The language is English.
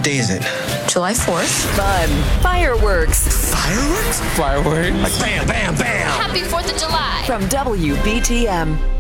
day is it? July 4th. Fun. Fireworks. Fireworks? Fireworks. Like bam, bam, bam. Happy 4th of July. From WBTM.